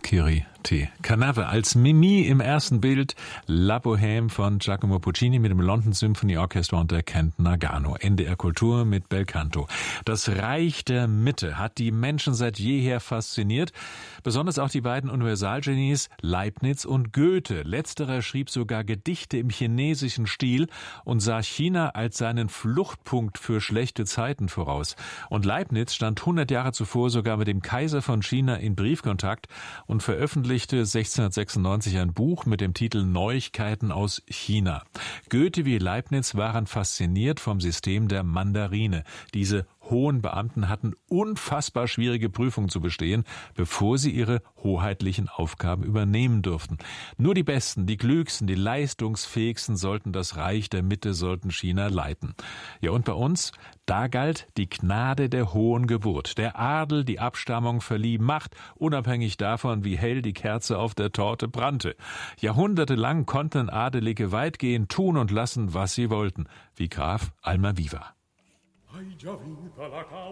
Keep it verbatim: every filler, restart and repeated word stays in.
Kyrie T. Canave als Mimi im ersten Bild, La Bohème von Giacomo Puccini mit dem London Symphony Orchestra unter Kent Nagano. N D R Kultur mit Belcanto. Das Reich der Mitte hat die Menschen seit jeher fasziniert. Besonders auch die beiden Universalgenies Leibniz und Goethe. Letzterer schrieb sogar Gedichte im chinesischen Stil und sah China als seinen Fluchtpunkt für schlechte Zeiten voraus. Und Leibniz stand hundert Jahre zuvor sogar mit dem Kaiser von China in Briefkontakt und veröffentlichte sechzehnhundertsechsundneunzig ein Buch mit dem Titel Neuigkeiten aus China. Goethe wie Leibniz waren fasziniert vom System der Mandarine. Diese hohen Beamten hatten unfassbar schwierige Prüfungen zu bestehen, bevor sie ihre hoheitlichen Aufgaben übernehmen durften. Nur die Besten, die Klügsten, die Leistungsfähigsten sollten das Reich der Mitte, sollten China leiten. Ja, und bei uns, da galt die Gnade der hohen Geburt. Der Adel, die Abstammung verlieh Macht, unabhängig davon, wie hell die Kerze auf der Torte brannte. Jahrhundertelang konnten Adelige weitgehend tun und lassen, was sie wollten, wie Graf Almaviva.